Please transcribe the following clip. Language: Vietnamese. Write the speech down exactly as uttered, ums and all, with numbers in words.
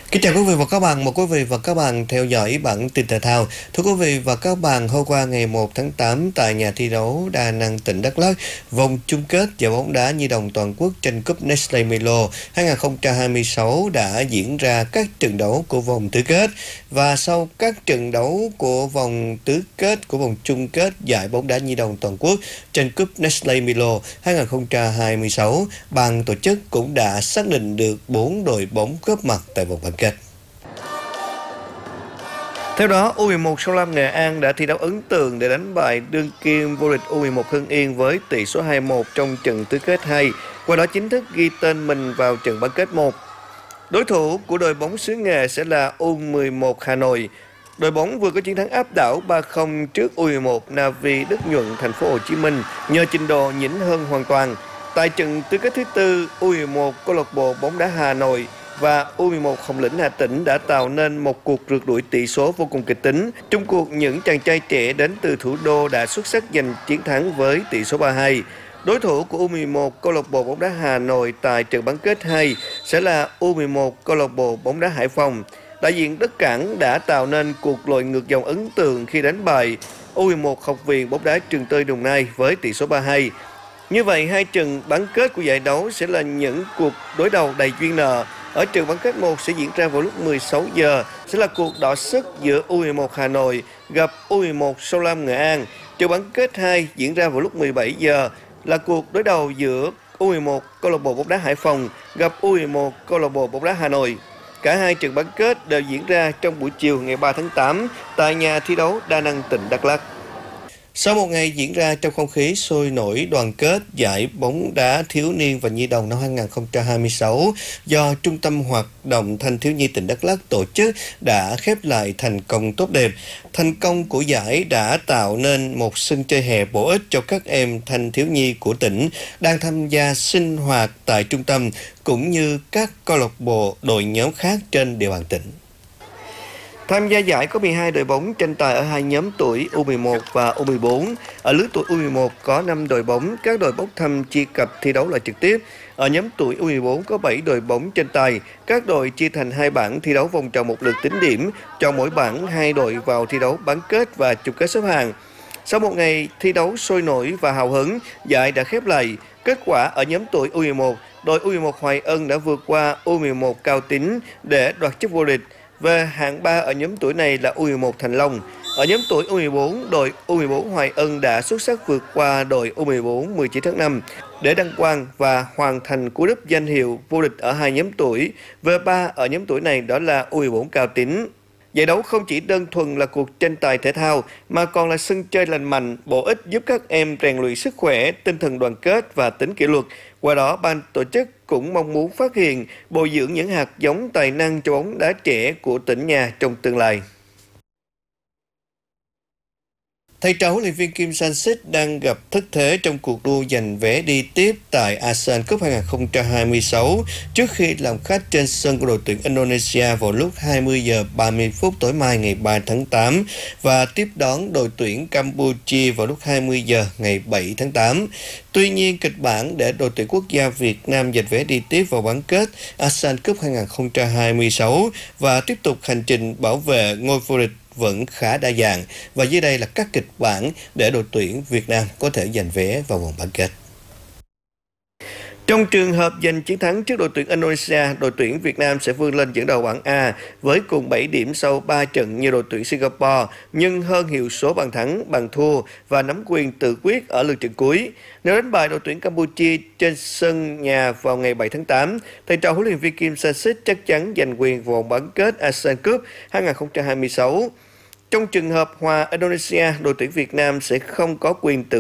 Kính chào quý vị và các bạn, mời quý vị và các bạn theo dõi bản tin thể thao. Thưa quý vị và các bạn, hôm qua ngày một tháng tám tại nhà thi đấu Đa Năng tỉnh Đắk Lắk, vòng chung kết giải bóng đá nhi đồng toàn quốc tranh cúp Nestlé Milo hai không hai sáu đã diễn ra các trận đấu của vòng tứ kết. Và sau các trận đấu của vòng tứ kết của vòng chung kết giải bóng đá nhi đồng toàn quốc tranh cúp Nestlé Milo hai không hai sáu, ban tổ chức cũng đã xác định được bốn đội bóng góp mặt tại vòng bán kết. Theo đó, u mười một Sông Lam Nghệ An đã thi đấu ấn tượng để đánh bại đương kim vô địch u mười một Hưng Yên với tỷ số hai một trong trận tứ kết hai, qua đó chính thức ghi tên mình vào trận bán kết một. Đối thủ của đội bóng xứ Nghệ sẽ là u mười một Hà Nội. Đội bóng vừa có chiến thắng áp đảo ba không trước u mười một Navy Đức Nhuận thành phố Hồ Chí Minh nhờ trình độ nhỉnh hơn hoàn toàn. Tại trận tứ kết thứ tư, u mười một câu lạc bộ bóng đá Hà Nội và u mười một Hồng Lĩnh Hà Tĩnh đã tạo nên một cuộc rượt đuổi tỷ số vô cùng kịch tính. Trong cuộc, những chàng trai trẻ đến từ thủ đô đã xuất sắc giành chiến thắng với tỷ số ba hai. Đối thủ của u mười một câu lạc bộ bóng đá Hà Nội tại trận bán kết hai sẽ là u mười một câu lạc bộ bóng đá Hải Phòng. Đại diện Đất Cảng đã tạo nên cuộc lội ngược dòng ấn tượng khi đánh bại u mười một Học viện bóng đá Trường Tơi Đồng Nai với tỷ số ba hai. Như vậy, hai trận bán kết của giải đấu sẽ là những cuộc đối đầu đầy duyên nợ. Ở trận bán kết một sẽ diễn ra vào lúc mười sáu giờ, sẽ là cuộc đọ sức giữa u mười một Hà Nội gặp u mười một Sông Lam Nghệ An. Trận bán kết hai diễn ra vào lúc mười bảy giờ, là cuộc đối đầu giữa u mười một câu lạc bộ bóng đá Hải Phòng gặp u mười một câu lạc bộ bóng đá Hà Nội. Cả hai trận bán kết đều diễn ra trong buổi chiều ngày ba tháng tám tại nhà thi đấu Đa Năng tỉnh Đắk Lắk. Sau một ngày diễn ra trong không khí sôi nổi đoàn kết, giải bóng đá thiếu niên và nhi đồng năm hai không hai sáu do Trung tâm Hoạt động Thanh thiếu nhi tỉnh Đắk Lắk tổ chức đã khép lại thành công tốt đẹp. Thành công của giải đã tạo nên một sân chơi hè bổ ích cho các em thanh thiếu nhi của tỉnh đang tham gia sinh hoạt tại trung tâm, cũng như các câu lạc bộ đội nhóm khác trên địa bàn tỉnh. Tham gia giải có mười hai đội bóng tranh tài ở hai nhóm tuổi u mười một và u mười bốn. Ở lứa tuổi u mười một có năm đội bóng, các đội bốc thăm chia cặp thi đấu là trực tiếp. Ở nhóm tuổi u mười bốn có bảy đội bóng tranh tài, các đội chia thành hai bảng thi đấu vòng tròn một lượt tính điểm, chọn mỗi bảng hai đội vào thi đấu bán kết và chung kết xếp hạng. Sau một ngày thi đấu sôi nổi và hào hứng, giải đã khép lại. Kết quả ở nhóm tuổi u mười một, đội u mười một Hoài Ân đã vượt qua u mười một Cao Tín để đoạt chức vô địch. Về hạng ba ở nhóm tuổi này là u mười một Thành Long. Ở nhóm tuổi u mười bốn, đội u mười bốn Hoài Ân đã xuất sắc vượt qua đội u mười bốn mười chín tháng năm để đăng quang và hoàn thành cú đúp danh hiệu vô địch ở hai nhóm tuổi. Về ba ở nhóm tuổi này đó là u mười bốn Cao Tín. Giải đấu không chỉ đơn thuần là cuộc tranh tài thể thao mà còn là sân chơi lành mạnh, bổ ích giúp các em rèn luyện sức khỏe, tinh thần đoàn kết và tính kỷ luật. Qua đó, ban tổ chức cũng mong muốn phát hiện, bồi dưỡng những hạt giống tài năng cho bóng đá trẻ của tỉnh nhà trong tương lai. Thầy trò huấn luyện viên Kim Sang-sik đang gặp thất thế trong cuộc đua giành vé đi tiếp tại ASEAN Cup hai không hai sáu trước khi làm khách trên sân của đội tuyển Indonesia vào lúc hai mươi giờ ba mươi phút tối mai ngày ba tháng tám và tiếp đón đội tuyển Campuchia vào lúc hai mươi giờ ngày bảy tháng tám. Tuy nhiên, kịch bản để đội tuyển quốc gia Việt Nam giành vé đi tiếp vào bán kết ASEAN Cup hai không hai sáu và tiếp tục hành trình bảo vệ ngôi vô địch vẫn khá đa dạng, và dưới đây là các kịch bản để đội tuyển Việt Nam có thể giành vé vào vòng bán kết. Trong trường hợp giành chiến thắng trước đội tuyển Indonesia, đội tuyển Việt Nam sẽ vươn lên dẫn đầu bảng A với cùng bảy điểm sau ba trận như đội tuyển Singapore, nhưng hơn hiệu số bàn thắng, bàn thua và nắm quyền tự quyết ở lượt trận cuối. Nếu đánh bại đội tuyển Campuchia trên sân nhà vào ngày bảy tháng tám, thầy trò huấn luyện viên Kim Sang-sik chắc chắn giành quyền vào vòng bán kết ASEAN Cup hai không hai sáu. Trong trường hợp hòa Indonesia, đội tuyển Việt Nam sẽ không có quyền tự